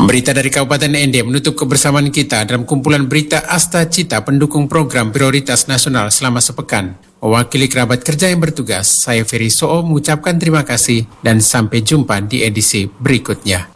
Berita dari Kabupaten Ende menutup kebersamaan kita dalam kumpulan berita Asta Cita pendukung program prioritas nasional selama sepekan. Mewakili kerabat kerja yang bertugas, saya Ferry Soo mengucapkan terima kasih dan sampai jumpa di edisi berikutnya.